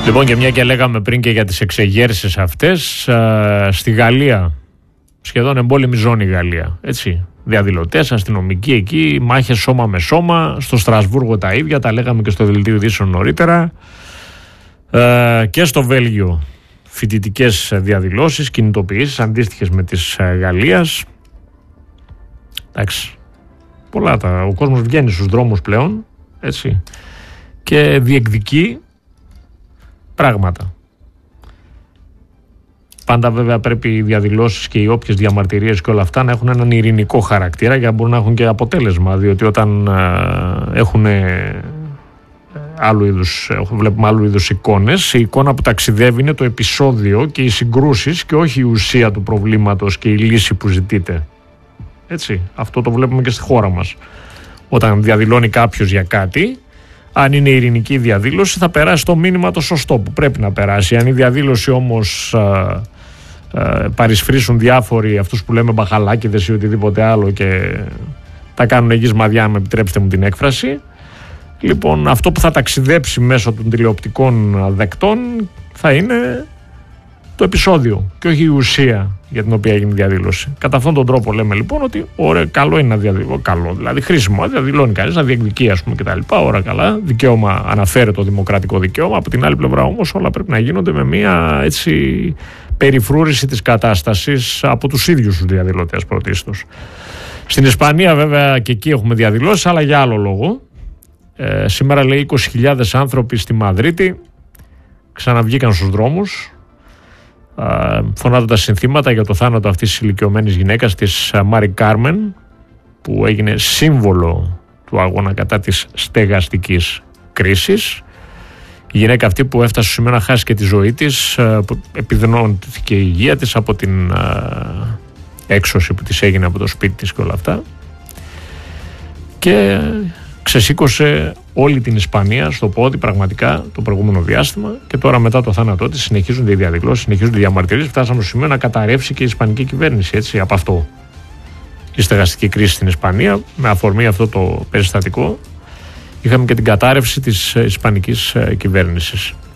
Λοιπόν, και μια και λέγαμε πριν και για τις εξεγέρσεις αυτές, στη Γαλλία, σχεδόν εμπόλεμη ζώνη η Γαλλία, έτσι. Διαδηλωτές, αστυνομικοί εκεί, μάχες σώμα με σώμα, στο Στρασβούργο τα ίδια, τα λέγαμε και στο δελτίο ειδήσεων νωρίτερα, και στο Βέλγιο φοιτητικές διαδηλώσεις, κινητοποιήσεις αντίστοιχες με τις Γαλλίας. Εντάξει, πολλά ο κόσμος βγαίνει στους δρόμους πλέον, έτσι, και διεκδικεί πράγματα. Πάντα βέβαια πρέπει οι διαδηλώσεις και οι όποιες διαμαρτυρίες και όλα αυτά να έχουν έναν ειρηνικό χαρακτήρα για να μπορούν να έχουν και αποτέλεσμα, διότι όταν βλέπουμε άλλου είδους εικόνες, η εικόνα που ταξιδεύει είναι το επεισόδιο και οι συγκρούσεις και όχι η ουσία του προβλήματος και η λύση που ζητείται. Έτσι, αυτό το βλέπουμε και στη χώρα μας. Όταν διαδηλώνει κάποιος για κάτι, αν είναι ειρηνική διαδήλωση, θα περάσει το μήνυμα το σωστό που πρέπει να περάσει. Αν η διαδήλωση όμως παρισφρήσουν διάφοροι, αυτούς που λέμε μπαχαλάκηδες ή οτιδήποτε άλλο, και τα κάνουν εγγύς μαδιά, με επιτρέψτε μου την έκφραση, λοιπόν, αυτό που θα ταξιδέψει μέσω των τηλεοπτικών δεκτών θα είναι το επεισόδιο και όχι η ουσία για την οποία έγινε η διαδήλωση. Κατά αυτόν τον τρόπο λέμε λοιπόν ότι ωραία, καλό είναι να διαδηλώνει, καλό, δηλαδή χρήσιμο, διαδηλώνει κανείς, να διεκδικεί, ας πούμε, κτλ. Ωραία, καλά, δικαίωμα, αναφέρει το δημοκρατικό δικαίωμα. Από την άλλη πλευρά όμως όλα πρέπει να γίνονται με μια έτσι περιφρούρηση της κατάστασης από τους ίδιους τους διαδηλωτές πρωτίστως. Στην Ισπανία βέβαια και εκεί έχουμε διαδηλώσεις, αλλά για άλλο λόγο. Σήμερα λέει 20.000 άνθρωποι στη Μαδρίτη ξαναβγήκαν στους δρόμους, φωνάζοντας συνθήματα για το θάνατο αυτής της ηλικιωμένης γυναίκας, της Μάρι Κάρμεν, που έγινε σύμβολο του αγώνα κατά της στεγαστικής κρίσης. Η γυναίκα αυτή που έφτασε σήμερα να χάσει και τη ζωή της, επιδεινώθηκε η υγεία της από την έξωση που της έγινε από το σπίτι της και όλα αυτά, και ξεσήκωσε όλη την Ισπανία στο πόδι πραγματικά το προηγούμενο διάστημα, και τώρα μετά το θάνατό της συνεχίζονται οι διαδηλώσεις, συνεχίζονται οι διαμαρτυρίες. Φτάσαμε στο σημείο να καταρρεύσει και η ισπανική κυβέρνηση, έτσι, από αυτό. Η στεγαστική κρίση στην Ισπανία, με αφορμή αυτό το περιστατικό, είχαμε και την κατάρρευση της ισπανικής κυβέρνησης.